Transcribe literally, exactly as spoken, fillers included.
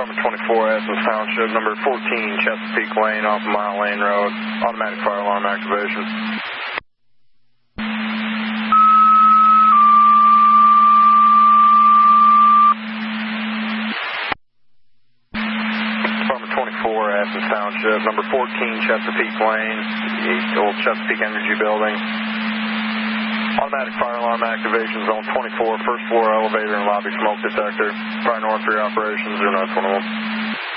Department twenty-four, Athens Township, number fourteen, Chesapeake Lane, off of Mile Lane Road. Automatic fire alarm activation. Department twenty-four, Athens Township, number fourteen, Chesapeake Lane, the old Chesapeake Energy Building. Automatic fire alarm activation, zone twenty-four, first floor elevator and lobby smoke detector. Prior north three operations, zero nine twenty-one.